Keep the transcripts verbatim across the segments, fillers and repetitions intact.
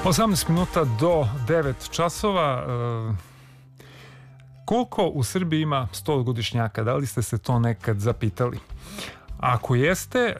osamnaest minuta do devet časova. Koliko u Srbiji ima stogodišnjaka? Da li ste se to nekad zapitali? Ako jeste,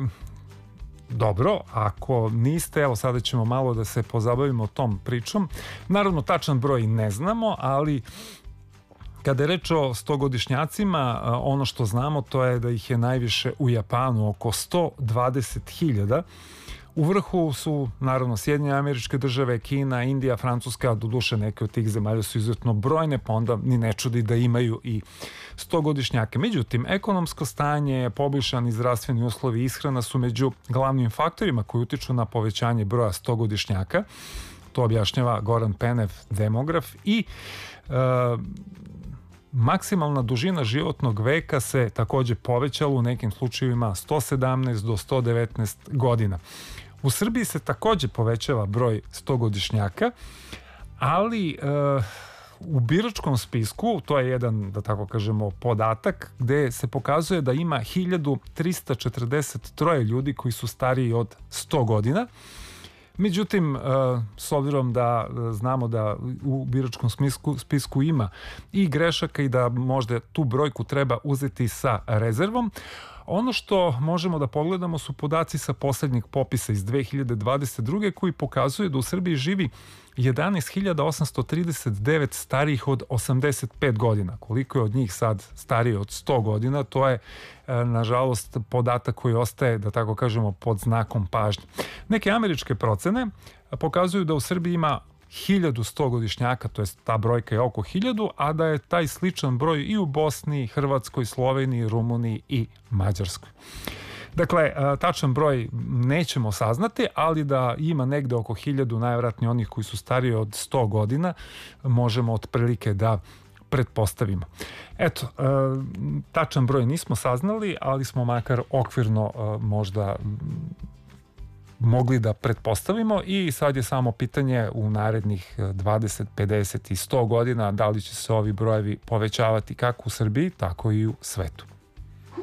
dobro. Ako niste, evo sada ćemo malo da se pozabavimo tom pričom. Naravno, tačan broj ne znamo, ali kada je reč o stogodišnjacima, ono što znamo to je da ih je najviše u Japanu, oko sto dvadeset hiljada. U vrhu su naravno Sjedinjene Američke Države, Kina, Indija, Francuska, doduše neke od tih zemalja su izuzetno brojne, pa onda ni ne čudi da imaju i stogodišnjake. Međutim, ekonomsko stanje, poboljšani zdravstveni uslovi i ishrana su među glavnim faktorima koji utiču na povećanje broja stogodišnjaka. To objašnjava Goran Penev, demograf, i e, maksimalna dužina životnog veka se takođe povećala u nekim slučajevima sto sedamnaest do sto devetnaest godina. U Srbiji se takođe povećava broj stogodišnjaka, ali e, u biračkom spisku, to je jedan, da tako kažemo, podatak gde se pokazuje da ima hiljadu trista četrdeset tri ljudi koji su stariji od sto godina. Međutim, s obzirom da znamo da u biračkom spisku, spisku ima i grešaka i da možda tu brojku treba uzeti sa rezervom, ono što možemo da pogledamo su podaci sa poslednjeg popisa iz dve hiljade dvadeset druge koji pokazuje da u Srbiji živi jedanaest hiljada osamsto trideset devet starijih od osamdeset pet godina. Koliko je od njih sad starije od sto godina, to je nažalost podatak koji ostaje, da tako kažemo, pod znakom pažnje. Neke američke procene pokazuju da u Srbiji ima hiljadu stogodišnjaka, to je ta brojka je oko hiljadu, a da je taj sličan broj i u Bosni, Hrvatskoj, Sloveniji, Rumuniji i Mađarskoj. Dakle, tačan broj nećemo saznati, ali da ima negde oko hiljadu, najvjerojatnije onih koji su stariji od sto godina, možemo otprilike da pretpostavimo. Eto, tačan broj nismo saznali, ali smo makar okvirno možda mogli da pretpostavimo, i sad je samo pitanje u narednih dvadeset, pedeset i sto godina da li će se ovi brojevi povećavati kako u Srbiji, tako i u svetu.